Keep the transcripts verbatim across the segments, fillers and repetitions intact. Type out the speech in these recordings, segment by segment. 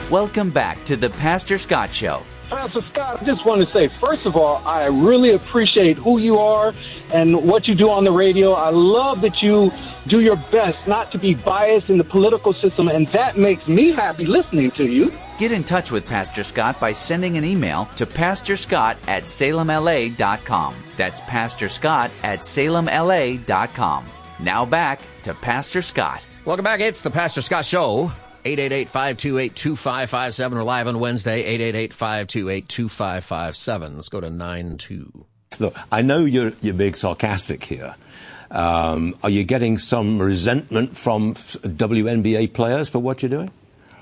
Welcome back to the Pastor Scott Show. Pastor Scott, I just want to say, first of all, I really appreciate who you are and what you do on the radio. I love that you do your best not to be biased in the political system, and that makes me happy listening to you. Get in touch with Pastor Scott by sending an email to pastor scott at salem l a dot com. That's pastor scott at salem l a dot com. Now back to Pastor Scott. Welcome back. It's the Pastor Scott Show. eight eight eight, five two eight, two five five seven. We're live on Wednesday, eight eight eight, five two eight, two five five seven. Let's go to nine two. Look, I know you're, you're being sarcastic here. Um, are you getting some resentment from W N B A players for what you're doing?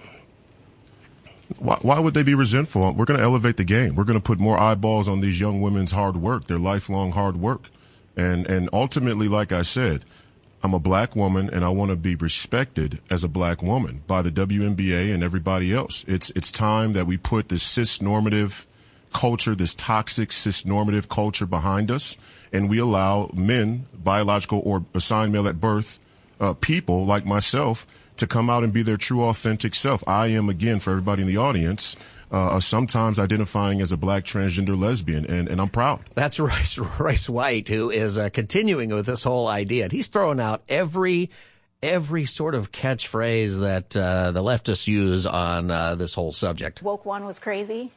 Why, why would they be resentful? We're going to elevate the game. We're going to put more eyeballs on these young women's hard work, their lifelong hard work. And, and ultimately, like I said, I'm a black woman, and I want to be respected as a black woman by the W N B A and everybody else. It's it's time that we put this cis-normative culture, this toxic cis-normative culture behind us, and we allow men, biological or assigned male at birth, uh, people like myself, to come out and be their true, authentic self. I am, again, for everybody in the audience, Uh, sometimes identifying as a black transgender lesbian, and, and I'm proud. That's Royce, Royce White, who is uh, continuing with this whole idea. And he's throwing out every every sort of catchphrase that uh, the leftists use on uh, this whole subject. Woke one was crazy.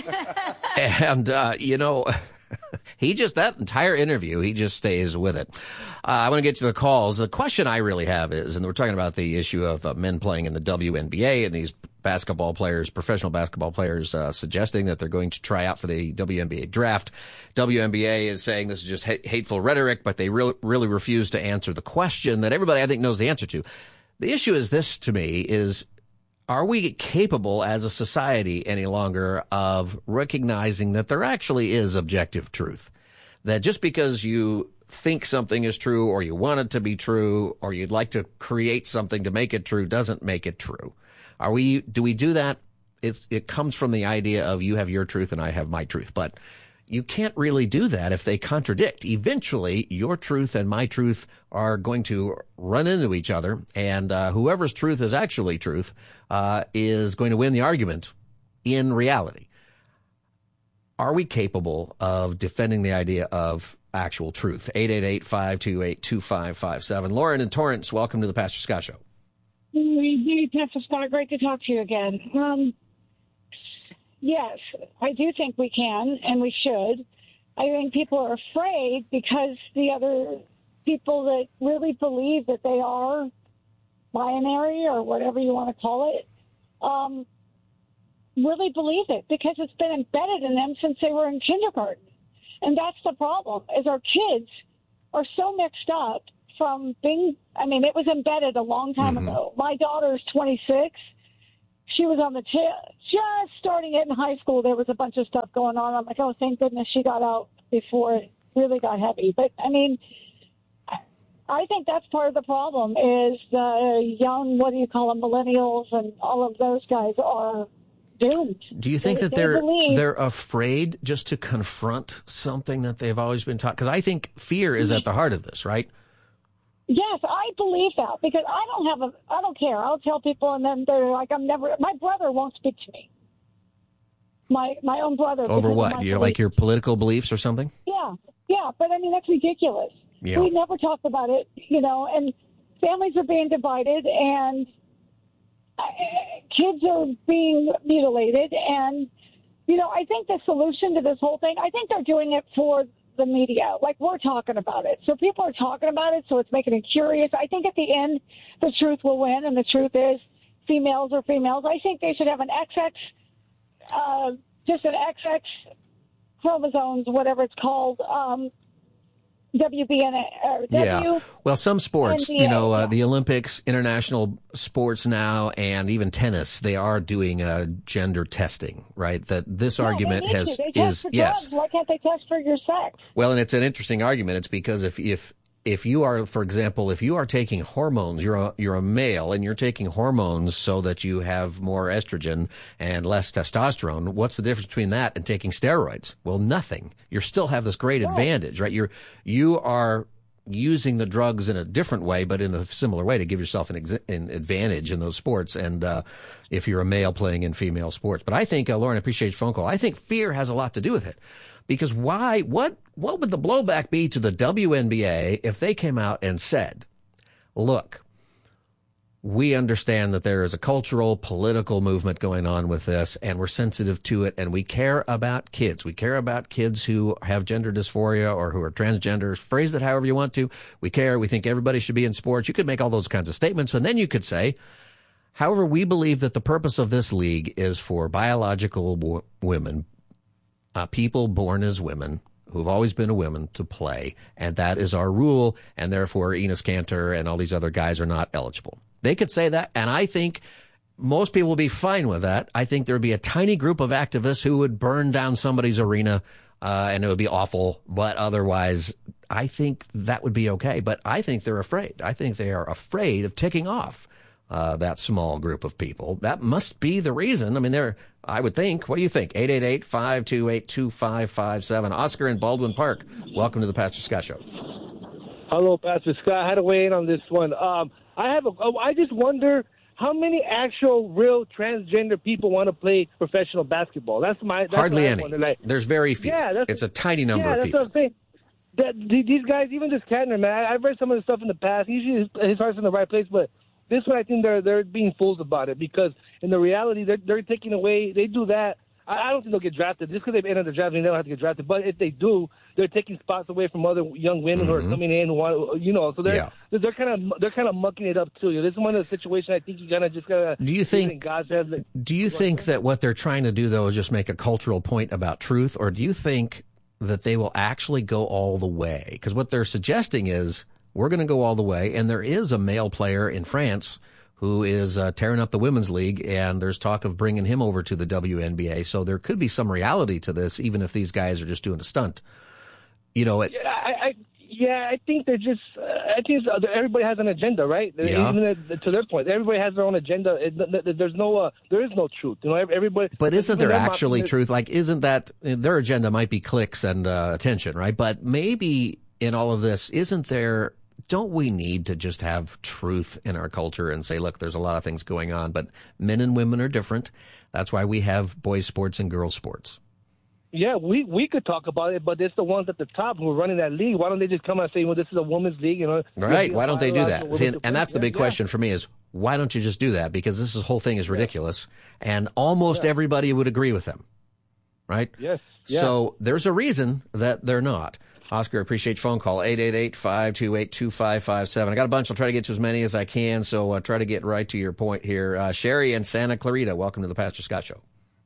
And, uh, you know, he just, that entire interview, he just stays with it. Uh, I want to get to the calls. The question I really have is, and we're talking about the issue of uh, men playing in the W N B A and these basketball players, professional basketball players, uh, suggesting that they're going to try out for the W N B A draft. W N B A is saying this is just ha- hateful rhetoric, but they really, really refuse to answer the question that everybody, I think, knows the answer to. The issue is this, to me, is are we capable as a society any longer of recognizing that there actually is objective truth? That just because you think something is true, or you want it to be true, or you'd like to create something to make it true, doesn't make it true. Are we, do we do that? It's, it comes from the idea of you have your truth and I have my truth, but you can't really do that if they contradict. Eventually, your truth and my truth are going to run into each other, and uh, whoever's truth is actually truth uh, is going to win the argument in reality. Are we capable of defending the idea of actual truth? eight eight eight, five two eight, two five five seven. Lauren in Torrance, welcome to the Pastor Scott Show. Hey, Pastor Scott, great to talk to you again. Um, yes, I do think we can, and we should. I think people are afraid because the other people that really believe that they are binary or whatever you want to call it, um, really believe it because it's been embedded in them since they were in kindergarten. And that's the problem, is our kids are so mixed up from being, I mean, it was embedded a long time mm-hmm. ago. My daughter's twenty-six. She was on the tip, just starting it in high school. There was a bunch of stuff going on. I'm like, oh, thank goodness she got out before it really got heavy. But, I mean, I think that's part of the problem is the young, what do you call them, millennials and all of those guys are doomed. Do you think they, that they they're believe, they're afraid just to confront something that they've always been taught? Because I think fear is at the heart of this, right? Yes, I believe that because I don't have a, I don't care. I'll tell people and then they're like, I'm never, my brother won't speak to me. My my own brother. Over what? You're like your political beliefs or something? Yeah, yeah, but I mean, that's ridiculous. Yeah. We never talk about it, you know, and families are being divided and uh, kids are being mutilated. And, you know, I think the solution to this whole thing, I think they're doing it for the media, like we're talking about it. So people are talking about it, so it's making it curious. I think at the end, the truth will win, and the truth is females are females. I think they should have an X X, uh, just an X X chromosomes, whatever it's called, um, W B N A. Or W, yeah. Well, some sports, N B A, you know, uh, yeah. the Olympics, international sports now, and even tennis, they are doing uh, gender testing, right? That this no, argument they has to. They is for yes. drugs. Why can't they test for your sex? Well, and it's an interesting argument. It's because if if if you are, for example, if you are taking hormones, you're a, you're a male and you're taking hormones so that you have more estrogen and less testosterone. What's the difference between that and taking steroids? Well, nothing. You still have this great Right. advantage, right? You're you are using the drugs in a different way, but in a similar way to give yourself an, ex- an advantage in those sports. And uh, if you're a male playing in female sports, but I think, uh, Lauren, I appreciate your phone call. I think fear has a lot to do with it, because why? What? What would the blowback be to the W N B A if they came out and said, "Look, we understand that there is a cultural, political movement going on with this, and we're sensitive to it, and we care about kids. We care about kids who have gender dysphoria or who are transgender. Phrase it however you want to. We care. We think everybody should be in sports." You could make all those kinds of statements, and then you could say, however, we believe that the purpose of this league is for biological w- women, uh, people born as women, who've always been a woman, to play, and that is our rule, and therefore Enes Kanter and all these other guys are not eligible. They could say that, and I think most people will be fine with that. I think there would be a tiny group of activists who would burn down somebody's arena, uh, and it would be awful, but otherwise, I think that would be okay. But I think they're afraid. I think they are afraid of ticking off uh, that small group of people. That must be the reason. I mean, they're, I would think, what do you think? eight eight eight, five two eight, two five five seven. Oscar in Baldwin Park, welcome to the Pastor Scott Show. Hello, Pastor Scott. I had to weigh in on this one. Um, I have a, I just wonder how many actual real transgender people want to play professional basketball. That's my that's hardly what I any. wonder. Like, There's very few. Yeah, that's, it's a tiny number yeah, of that's people. What I'm saying. That, these guys, even this Kantner, man, I, I've read some of the stuff in the past. Usually his, his heart's in the right place, but this one I think they're they're being fools about it, because in the reality they're they're taking away. They do that. I, I don't think they'll get drafted just because they've entered the draft. They don't have to get drafted, but if they do, they're taking spots away from other young women mm-hmm. who are coming in who want, you know. So they're yeah. they're kind of they're kind of mucking it up too. This is one of the situations I think you gotta just gotta. Do you think? God's head, like, do you think that what they're trying to do though is just make a cultural point about truth, or do you think that they will actually go all the way? Because what they're suggesting is we're going to go all the way, and there is a male player in France who is uh, tearing up the women's league, and there's talk of bringing him over to the W N B A. So there could be some reality to this, even if these guys are just doing a stunt. You know, it, yeah, I, I, yeah, I think they're just. Uh, I think everybody has an agenda, right? Yeah. Even to their point, everybody has their own agenda. It, there's no, uh, there is no truth. You know, everybody. But isn't there actually truth? Like, isn't that their agenda might be clicks and uh, attention, right? But maybe in all of this, isn't there? Don't we need to just have truth in our culture and say, look, there's a lot of things going on, but men and women are different. That's why we have boys sports and girls sports. Yeah, we, we could talk about it, but it's the ones at the top who are running that league. Why don't they just come out and say, well, this is a women's league? You know, right. Why don't they do that? See, and, and that's the big yeah, question yeah. for me is, why don't you just do that? Because this whole thing is ridiculous, yeah. and almost yeah. everybody would agree with them, right? Yes. Yeah. So there's a reason that they're not. Oscar, appreciate your phone call, eight eight eight, five two eight, two five five seven. I got a bunch. I'll try to get to as many as I can, so uh, try to get right to your point here. Uh, Sherry in Santa Clarita, welcome to the Pastor Scott Show.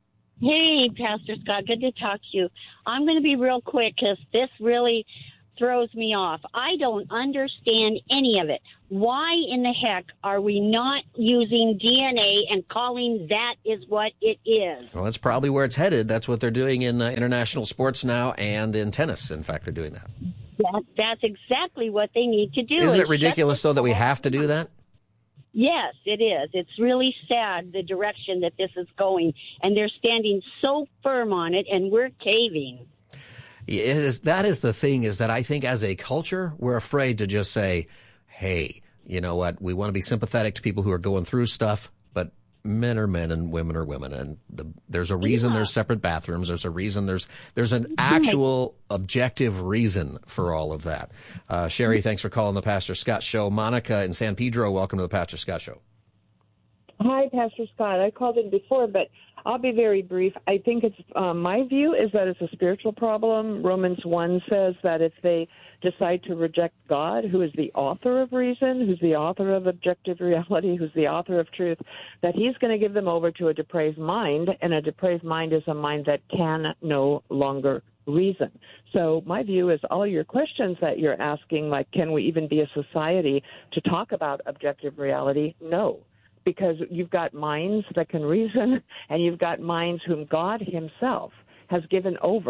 Hey, Pastor Scott, good to talk to you. I'm going to be real quick because this really throws me off. I don't understand any of it. Why in the heck are we not using D N A and calling that is what it is? Well, that's probably where it's headed. That's what they're doing in uh, international sports now and in tennis. In fact, they're doing that. that. That's exactly what they need to do. Isn't it ridiculous, though, that we have to do that? Yes, it is. It's really sad, the direction that this is going, and they're standing so firm on it, and we're caving. It is, that is the thing, is that I think as a culture, we're afraid to just say, hey, you know what, we want to be sympathetic to people who are going through stuff, but men are men and women are women, and the, there's a reason yeah. there's separate bathrooms. There's a reason there's there's an actual objective reason for all of that. Uh, Sherry, thanks for calling the Pastor Scott Show. Monica in San Pedro, welcome to the Pastor Scott Show. Hi, Pastor Scott. I called in before, but I'll be very brief. I think it's um, my view is that it's a spiritual problem. Romans one says that if they decide to reject God, who is the author of reason, who's the author of objective reality, who's the author of truth, that he's going to give them over to a depraved mind, and a depraved mind is a mind that can no longer reason. So my view is all your questions that you're asking, like can we even be a society to talk about objective reality? No. Because you've got minds that can reason, and you've got minds whom God himself has given over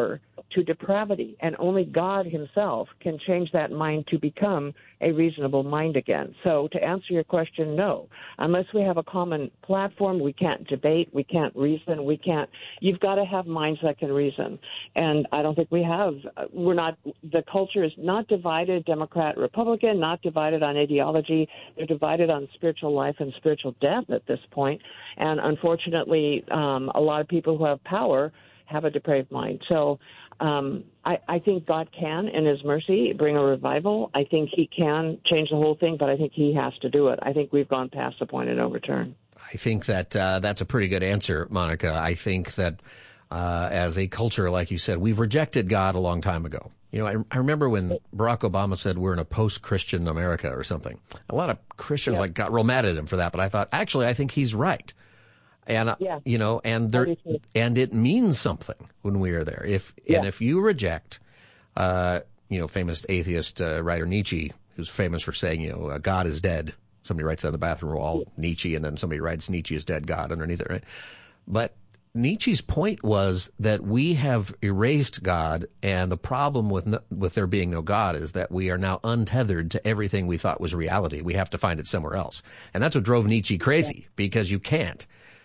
to depravity, and only God himself can change that mind to become a reasonable mind again. So to answer your question, no. Unless we have a common platform, we can't debate, we can't reason, we can't, you've got to have minds that can reason. And I don't think we have. We're not, the culture is not divided, Democrat, Republican, not divided on ideology. They're divided on spiritual life and spiritual death at this point. And unfortunately, um, a lot of people who have power have a depraved mind. So um, I, I think God can, in his mercy, bring a revival. I think he can change the whole thing, but I think he has to do it. I think we've gone past the point of no return. I think that uh, that's a pretty good answer, Monica. I think that uh, as a culture, like you said, we've rejected God a long time ago. You know, I, I remember when Barack Obama said we're in a post-Christian America or something. A lot of Christians yeah. like got real mad at him for that, but I thought, actually, I think he's right. And, yeah. you know, and there, and it means something when we are there. If, yeah. and if you reject, uh, you know, famous atheist, uh, writer Nietzsche, who's famous for saying, you know, uh, God is dead. Somebody writes that on the bathroom wall, yeah. Nietzsche, and then somebody writes Nietzsche is dead, God underneath it, right? But Nietzsche's point was that we have erased God, and the problem with no, with there being no God is that we are now untethered to everything we thought was reality. We have to find it somewhere else. And that's what drove Nietzsche crazy, because you can't.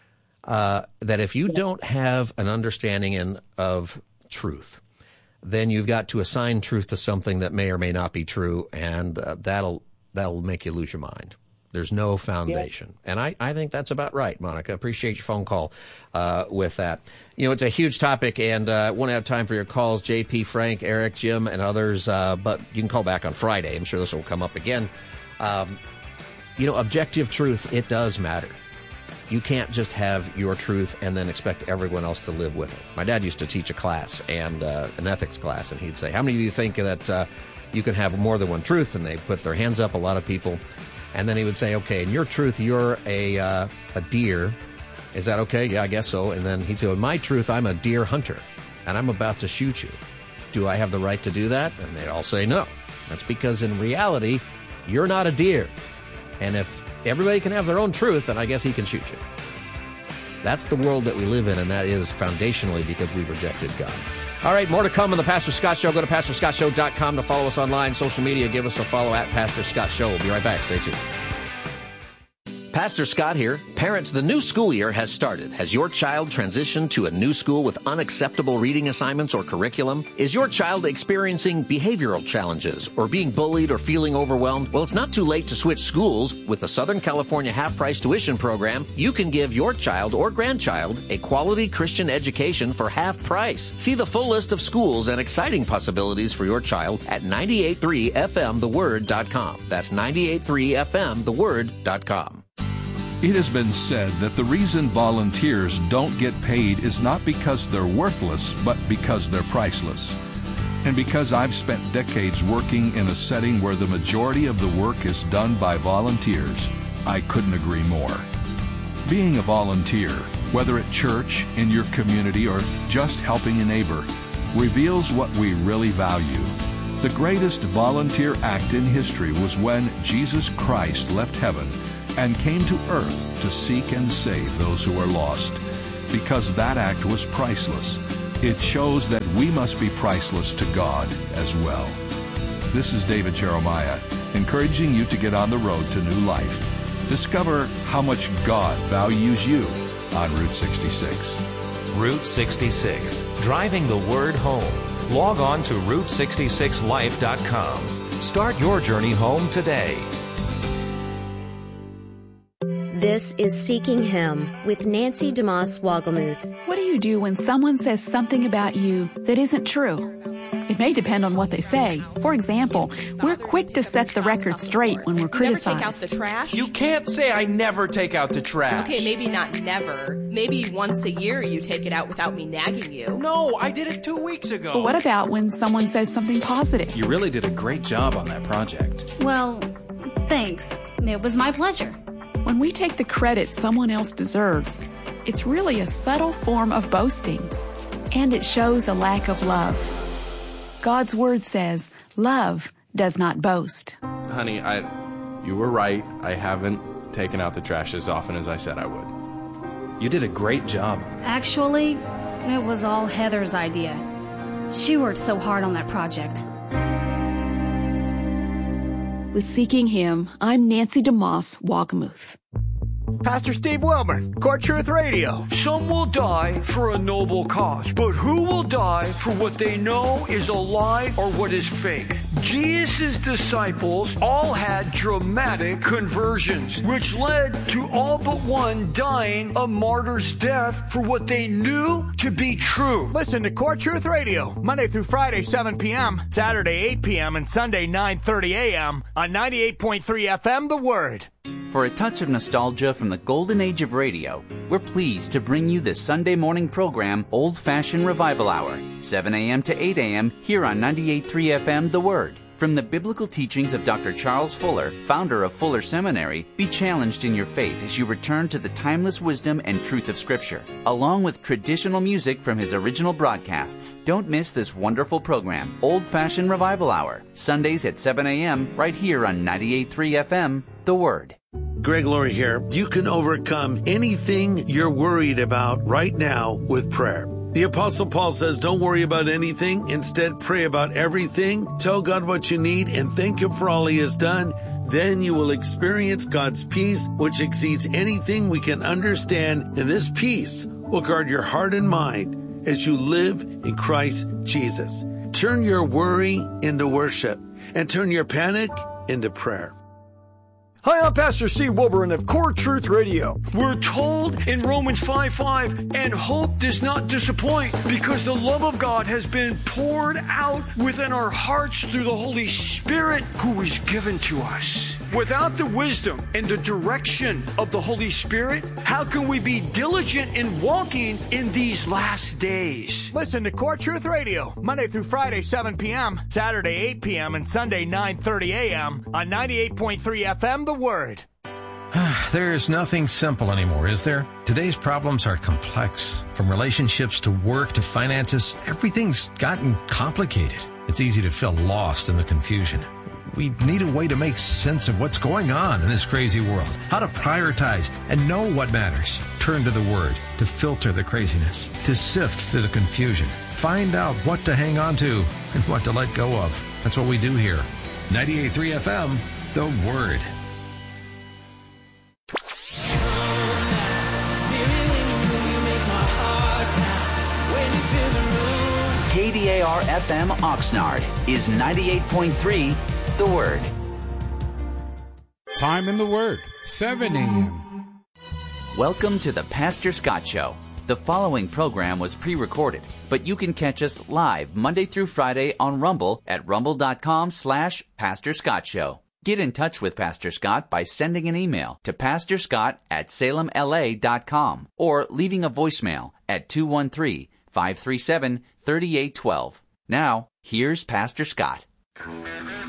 Uh, that if you don't have an understanding in, of truth, then you've got to assign truth to something that may or may not be true, and uh, that'll that'll make you lose your mind. There's no foundation. Yeah. And I, I think that's about right, Monica. Appreciate your phone call uh, with that. You know, it's a huge topic, and I uh, won't have time for your calls, J P, Frank, Eric, Jim, and others, uh, but you can call back on Friday. I'm sure this will come up again. Um, you know, objective truth, it does matter. You can't just have your truth and then expect everyone else to live with it. My dad used to teach a class, and uh, an ethics class, and he'd say, how many of you think that uh, you can have more than one truth? And they put their hands up, a lot of people. And then he would say, okay, in your truth, you're a uh, a deer. Is that okay? Yeah, I guess so. And then he'd say, in my truth, I'm a deer hunter, and I'm about to shoot you. Do I have the right to do that? And they'd all say no. That's because in reality, you're not a deer. And if everybody can have their own truth, and I guess he can shoot you. That's the world that we live in, and that is foundationally because we've rejected God. All right, more to come on the Pastor Scott Show. Go to pastor scott show dot com to follow us online, social media. Give us a follow at Pastor Scott Show. We'll be right back. Stay tuned. Pastor Scott here. Parents, the new school year has started. Has your child transitioned to a new school with unacceptable reading assignments or curriculum? Is your child experiencing behavioral challenges or being bullied or feeling overwhelmed? Well, it's not too late to switch schools. With the Southern California half-price tuition program, you can give your child or grandchild a quality Christian education for half price. See the full list of schools and exciting possibilities for your child at ninety-eight point three F M the word dot com. That's ninety-eight point three F M the word dot com. It has been said that the reason volunteers don't get paid is not because they're worthless, but because they're priceless. And because I've spent decades working in a setting where the majority of the work is done by volunteers, I couldn't agree more. Being a volunteer, whether at church, in your community, or just helping a neighbor, reveals what we really value. The greatest volunteer act in history was when Jesus Christ left heaven and came to earth to seek and save those who are lost. Because that act was priceless, it shows that we must be priceless to God as well. This is David Jeremiah, encouraging you to get on the road to new life. Discover how much God values you on Route sixty-six. Route sixty-six, driving the word home. Log on to route sixty-six life dot com. Start your journey home today. This is Seeking Him with Nancy DeMoss Wogelmuth. What do you do when someone says something about you that isn't true? It may depend on what they say. For example, we're quick to set the record straight when we're criticized. Never take out the trash? You can't say I never take out the trash. Okay, maybe not never. Maybe once a year you take it out without me nagging you. No, I did it two weeks ago. But what about when someone says something positive? You really did a great job on that project. Well, thanks. It was my pleasure. When we take the credit someone else deserves, it's really a subtle form of boasting, and it shows a lack of love. God's word says, love does not boast. Honey, I, you were right. I haven't taken out the trash as often as I said I would. You did a great job. Actually, it was all Heather's idea. She worked so hard on that project. With Seeking Him, I'm Nancy DeMoss Walgamuth. Pastor Steve Wilburn, Core Truth Radio. Some will die for a noble cause, but who will die for what they know is a lie or what is fake? Jesus' disciples all had dramatic conversions, which led to all but one dying a martyr's death for what they knew to be true. Listen to Core Truth Radio, Monday through Friday, seven p.m., Saturday, eight p.m., and Sunday, nine thirty a.m. on ninety-eight point three F M, The Word. For a touch of nostalgia from the golden age of radio, we're pleased to bring you the Sunday morning program Old Fashioned Revival Hour, seven a.m. to eight a.m. here on ninety-eight point three F M, The Word. From the biblical teachings of Doctor Charles Fuller, founder of Fuller Seminary, be challenged in your faith as you return to the timeless wisdom and truth of Scripture, along with traditional music from his original broadcasts. Don't miss this wonderful program, Old Fashioned Revival Hour, Sundays at seven a.m. right here on ninety-eight point three F M, The Word. Greg Laurie here. You can overcome anything you're worried about right now with prayer. The Apostle Paul says, don't worry about anything. Instead, pray about everything. Tell God what you need and thank Him for all He has done. Then you will experience God's peace, which exceeds anything we can understand. And this peace will guard your heart and mind as you live in Christ Jesus. Turn your worry into worship and turn your panic into prayer. Hi, I'm Pastor Steve Wilburn of Core Truth Radio. We're told in Romans five five, and hope does not disappoint because the love of God has been poured out within our hearts through the Holy Spirit who is given to us. Without the wisdom and the direction of the Holy Spirit, how can we be diligent in walking in these last days? Listen to Core Truth Radio, Monday through Friday, seven p.m., Saturday, eight p.m., and Sunday, nine thirty a.m. on ninety-eight point three F M, The Word. There is nothing simple anymore, is there? Today's problems are complex. From relationships to work to finances, everything's gotten complicated. It's easy to feel lost in the confusion. We need a way to make sense of what's going on in this crazy world, how to prioritize and know what matters. Turn to the Word to filter the craziness, to sift through the confusion. Find out what to hang on to and what to let go of. That's what we do here. ninety-eight point three F M, The Word. K D A R F M Oxnard is ninety-eight point three The Word. Time in the Word, seven a.m. Welcome to the Pastor Scott Show. The following program was pre-recorded, but you can catch us live Monday through Friday on Rumble at rumble.com slash Pastor Scott Show. Get in touch with Pastor Scott by sending an email to pastorscott at salem l a dot com or leaving a voicemail at two one three, five three seven, three eight one two. Now, here's Pastor Scott.